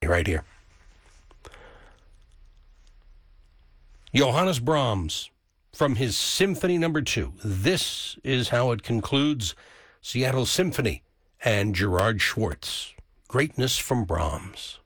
right here. Johannes Brahms from his Symphony No. 2. This is how it concludes Seattle Symphony and Gerard Schwartz. Greatness from Brahms.